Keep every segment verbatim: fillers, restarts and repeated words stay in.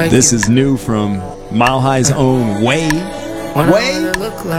This is new from Mile High's own Way. Way?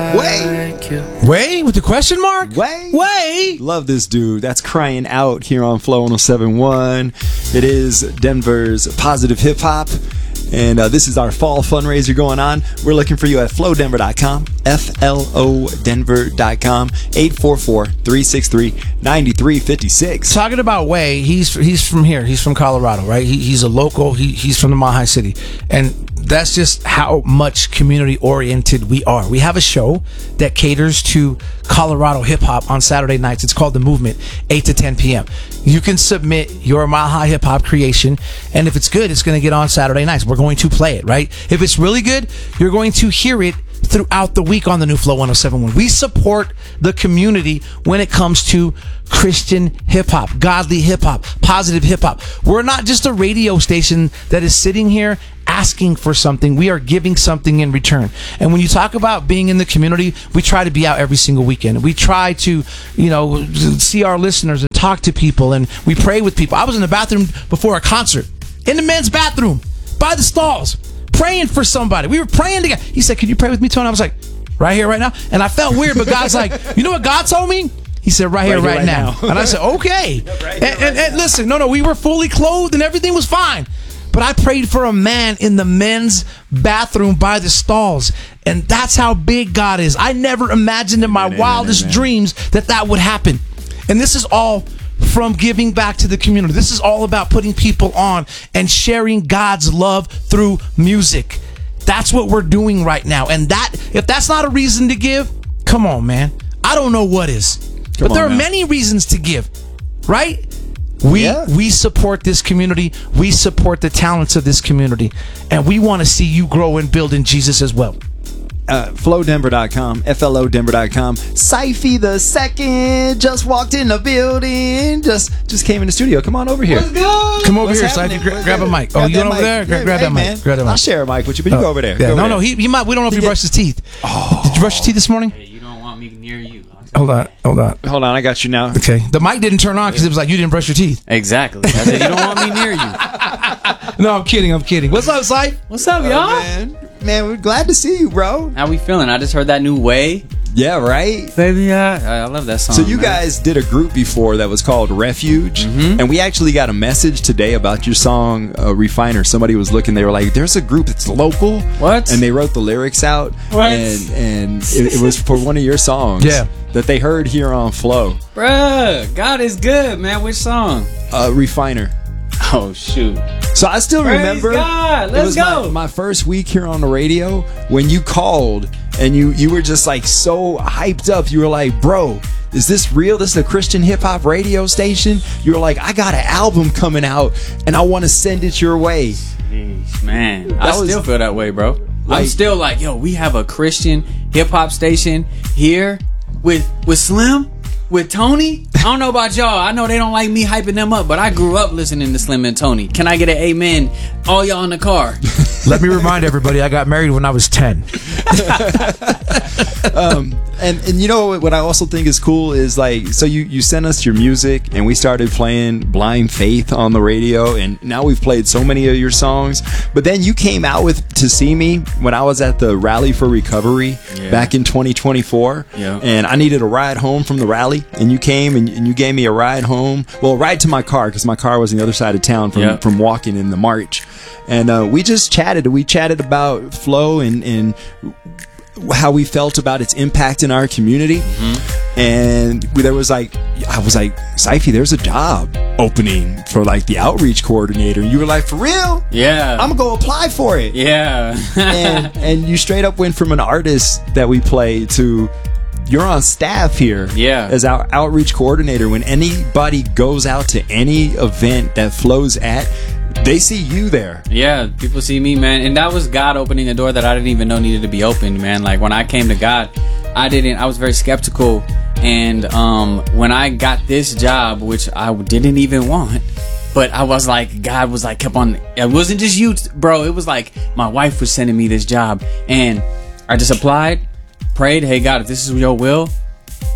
Way? Way? With the question mark? Way? Way? Love this dude. That's Crying Out here on Flow one oh seven point one. It is Denver's positive hip hop. And uh, this is our fall fundraiser going on. We're looking for you at flow denver dot com, F L O denver dot com, eight four four, three six three, nine three five six. Talking about Way, he's he's from here. He's from Colorado, right? He, he's a local. He, he's from the Mile High City. And that's just how much community-oriented we are. We have a show that caters to Colorado hip-hop on Saturday nights. It's called The Movement, eight to ten p.m. You can submit your Mile High hip-hop creation, and if it's good, it's going to get on Saturday nights. We're going to play it, right? If it's really good, you're going to hear it throughout the week on the new Flow one oh seven point one. We support the community when it comes to Christian hip-hop, godly hip-hop, positive hip-hop. We're not just a radio station that is sitting here asking for something. We are giving something in return. And when you talk about being in the community, we try to be out every single weekend. We try to, you know, see our listeners and talk to people, and we pray with people. I was in the bathroom before a concert, in the men's bathroom, by the stalls, praying for somebody. We were praying together. He said, "Can you pray with me, Tony?" I was like, "Right here, right now." And I felt weird, but God's like, "You know what God told me?" He said, right here, right, right, right now. now. And I said, okay. Right here, and, and, right and listen, no, no, we were fully clothed and everything was fine. But I prayed for a man in the men's bathroom by the stalls. And that's how big God is. I never imagined in my amen, wildest amen, dreams that that would happen. And this is all from giving back to the community. This is all about putting people on and sharing God's love through music. That's what we're doing right now. And that, if that's not a reason to give, come on, man. I don't know what is. Come but there are now. many reasons to give, right? We yeah. we support this community. We support the talents of this community. And we want to see you grow and build in Jesus as well. Uh, flow denver dot com, F L O denver dot com. Syfy the second just walked in the building. Just just came in the studio. Come on over here. What's good? Come over What's here, Syfy. Gra- grab a mic. Grab oh, you going over mic. there? Yeah, grab hey, that man. mic. Grab that mic. I'll share a mic with you, but you oh, go over there. Yeah, go no, over no. there. He, he might. We don't know if he, he brushed his teeth. Oh. Did you brush your teeth this morning? Hey, you don't want me near you. Hold on, hold on. Hold on, I got you now. Okay. The mic didn't turn on because it was like you didn't brush your teeth. Exactly. I said, you don't want me near you. No, I'm kidding, I'm kidding. What's up, Syfe? What's up, y'all? Oh, man. man, we're glad to see you, bro. How we feeling? I just heard that new Way. Yeah, right? Baby, I, I love that song. So you man. guys did a group before that was called Refuge, mm-hmm. and we actually got a message today about your song, uh, Refiner. Somebody was looking, they were like, there's a group that's local. What? And they wrote the lyrics out. What? And, and it, it was for one of your songs. Yeah. That they heard here on Flow. Bruh, God is good, man. Which song? Uh, Refiner. Oh, shoot. So I still Praise remember God. Let's it was go. My, my first week here on the radio when you called and you you were just like so hyped up. You were like, bro, is this real? This is a Christian hip hop radio station? You were like, I got an album coming out and I want to send it your way. Jeez, man. That I was, still feel that way, bro. Like, I'm still like, yo, we have a Christian hip hop station here with with Slim, with Tony. I don't know about y'all. I know they don't like me hyping them up, but I grew up listening to Slim and Tony. Can I get an amen? All y'all in the car. Let me remind everybody, I got married when I was ten. um, and and you know what I also think is cool is like, so you you sent us your music and we started playing Blind Faith on the radio, and now we've played so many of your songs. But then you came out with To See Me when I was at the Rally for Recovery yeah. back in twenty twenty-four, yeah. and I needed a ride home from the rally, and you came and, and you gave me a ride home. Well, a ride to my car because my car was on the other side of town from yeah. from walking in the march. And uh, we just chatted. We chatted about Flow and, and how we felt about its impact in our community. Mm-hmm. And there was like, I was like, Syfy, there's a job opening for like the outreach coordinator. And you were like, for real? Yeah. I'm going to go apply for it. Yeah. and, and you straight up went from an artist that we play to you're on staff here yeah. as our outreach coordinator. When anybody goes out to any event that Flow's at, they see you there. Yeah, people see me, man. And that was God opening a door that I didn't even know needed to be opened, man. Like when I came to God, I didn't, I was very skeptical. And um, when I got this job, which I didn't even want, but I was like, God was like, kept on, it wasn't just you, bro. It was like my wife was sending me this job. And I just applied, prayed, hey, God, if this is your will,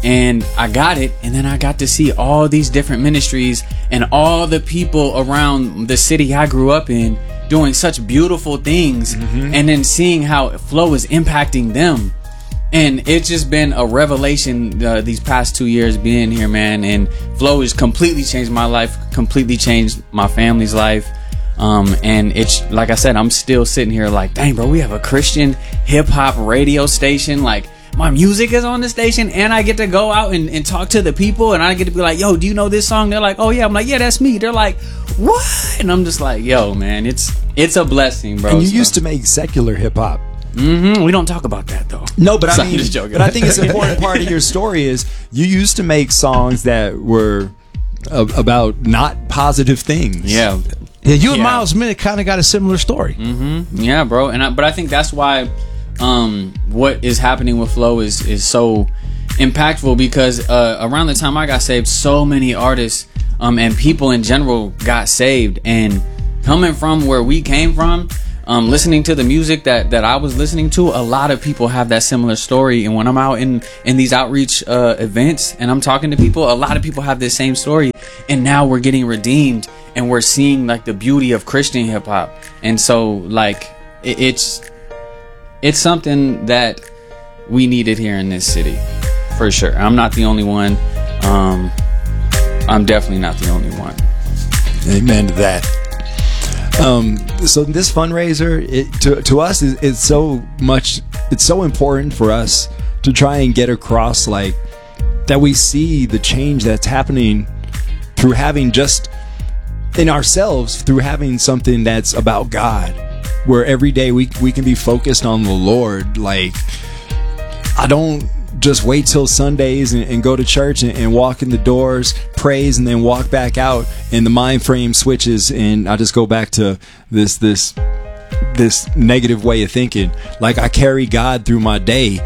and I got it, and then I got to see all these different ministries and all the people around the city I grew up in doing such beautiful things, mm-hmm. and then seeing how Flow is impacting them. And it's just been a revelation uh, these past two years being here, man. And Flow has completely changed my life, completely changed my family's life. Um, and it's like I said, I'm still sitting here like, dang, bro, we have a Christian hip hop radio station. Like, my music is on the station, and I get to go out and, and talk to the people, and I get to be like, yo, do you know this song? They're like, oh yeah. I'm like, yeah, that's me. They're like, what? And I'm just like, yo, man, it's it's a blessing, bro. And you so. used to make secular hip hop. Mm-hmm. We don't talk about that though. No, but I So mean, I'm just joking. but I think it's an important part of your story is you used to make songs that were uh, about not positive things. Yeah. Yeah, you and Yeah. Miles Minnick kind of got a similar story. Mm-hmm. Yeah, bro. And I, but I think that's why um, what is happening with Flow is is so impactful, because uh, around the time I got saved, so many artists um, and people in general got saved. And coming from where we came from, um, listening to the music that, that I was listening to, a lot of people have that similar story. And when I'm out in, in these outreach uh, events and I'm talking to people, a lot of people have this same story. And now we're getting redeemed, and we're seeing like the beauty of Christian hip hop. And so like it, it's it's something that we needed here in this city, for sure. I'm not the only one. Um, I'm definitely not the only one. Amen to that. Um, so this fundraiser, it, to to us, is it's so much. It's so important for us to try and get across, like, that we see the change that's happening through having just in ourselves, through having something that's about God, where every day we we can be focused on the Lord. Like, I don't just wait till Sundays and, and go to church and, and walk in the doors, praise, and then walk back out, and the mind frame switches, and I just go back to this this this negative way of thinking. Like, I carry God through my day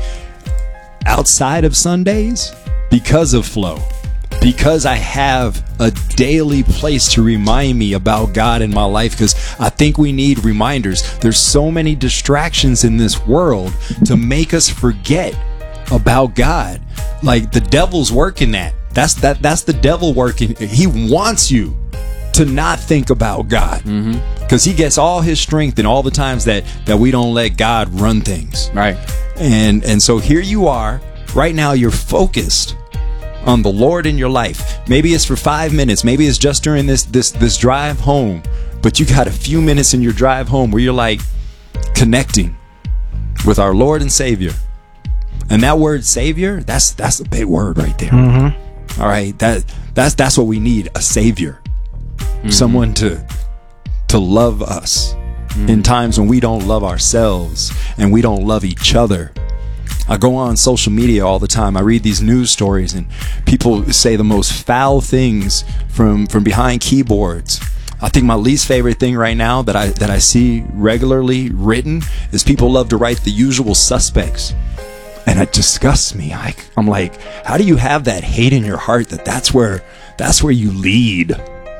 outside of Sundays because of Flow, because I have a daily place to remind me about God in my life, because I think we need reminders. There's so many distractions in this world to make us forget about God. Like, the devil's working that. That's that. That's the devil working. He wants you to not think about God, because mm-hmm. he gets all his strength in all the times that that we don't let God run things. Right. And and so here you are right now. You're focused on the Lord in your life. Maybe it's for five minutes. Maybe it's just during this this this drive home. But you got a few minutes in your drive home where you're like connecting with our Lord and Savior. And that word Savior, that's that's a big word right there. Mm-hmm. All right, that that's that's what we need, a Savior, mm-hmm. someone to to love us mm-hmm. in times when we don't love ourselves and we don't love each other. I go on social media all the time. I read these news stories, and people say the most foul things from from behind keyboards. I think my least favorite thing right now that I that I see regularly written is people love to write the usual suspects. And it disgusts me. I, I'm like, how do you have that hate in your heart that that's where that's where you lead?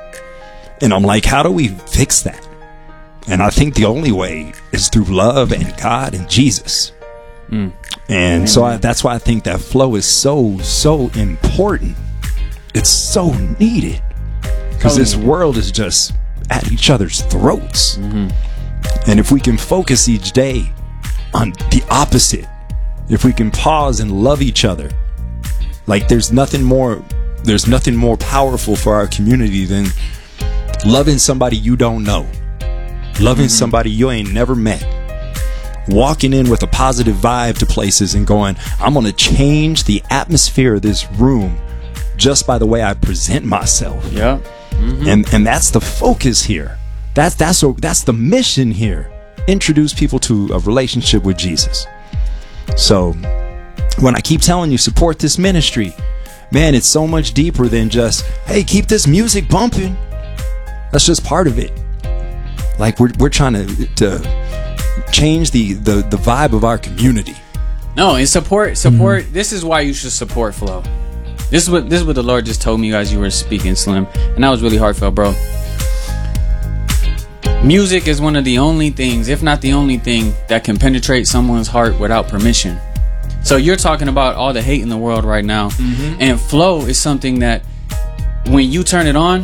And I'm like, how do we fix that? And I think the only way is through love and God and Jesus. Mm. And so I, that's why I think that Flow is so, so important. It's so needed. Because this world is just at each other's throats. Mm-hmm. And if we can focus each day on the opposite, if we can pause and love each other, like there's nothing more, there's nothing more powerful for our community than loving somebody you don't know, loving mm-hmm. somebody you ain't never met, walking in with a positive vibe to places and going, I'm going to change the atmosphere of this room just by the way I present myself. Yeah. Mm-hmm. And and that's the focus here. That's that's a, that's the mission here. Introduce people to a relationship with Jesus. So when I keep telling you, support this ministry, man, it's so much deeper than just, hey, keep this music bumping. That's just part of it. Like we're we're trying to to change the the, the vibe of our community. No, and support support. Mm-hmm. This is why you should support Flow. This is what this is what the Lord just told me as you were speaking, Slim, and that was really heartfelt, bro. Music is one of the only things, if not the only thing, that can penetrate someone's heart without permission. So you're talking about all the hate in the world right now. Mm-hmm. And flow is something that when you turn it on,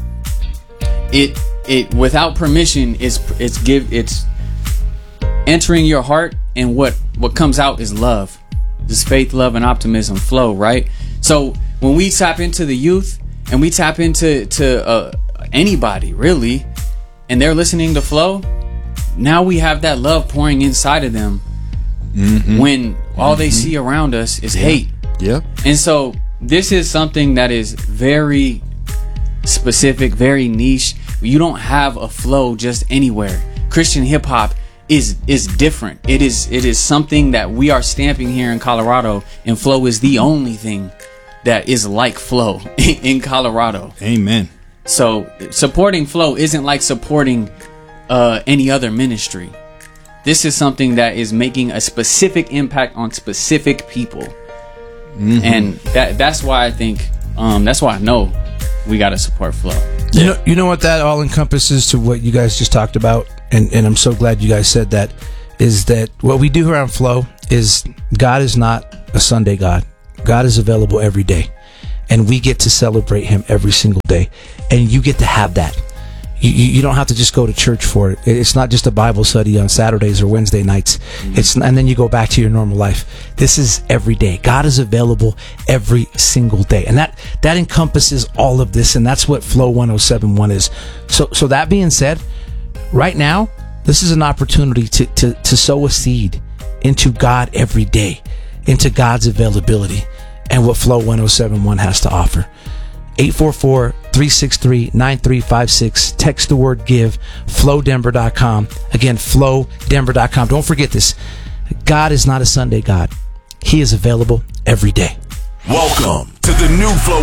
it it without permission it's it's give it's entering your heart, and what what comes out is love. This faith, love, and optimism flow, right? So when we tap into the youth and we tap into to uh, anybody really, and they're listening to flow, now we have that love pouring inside of them. Mm-hmm. When all mm-hmm. they see around us is yeah. hate. Yep. And so this is something that is very specific, very niche. You don't have a flow just anywhere. Christian hip hop is is different. It is it is something that we are stamping here in Colorado, and flow is the only thing that is like flow in Colorado. Amen. So supporting flow isn't like supporting uh, any other ministry. This is something that is making a specific impact on specific people. Mm-hmm. And that that's why I think, um, that's why I know we got to support flow. You know, you know what that all encompasses to what you guys just talked about, and, and I'm so glad you guys said that, is that what we do here on Flow is God is not a Sunday God. God is available every day, and we get to celebrate him every single day, and you get to have that. You, you don't have to just go to church for it. It's not just a Bible study on Saturdays or Wednesday nights. Mm-hmm. It's and then you go back to your normal life. This is every day. God is available every single day, and that that encompasses all of this, and that's what Flow one oh seven point one is. So, so that being said, right now, this is an opportunity to to to sow a seed into God every day, into God's availability, and what Flow one oh seven point one has to offer. eight four four, three six three, nine three five six. Text the word give, flow denver dot com. Again, flow denver dot com. Don't forget this. God is not a Sunday God. He is available every day. Welcome to the new Flow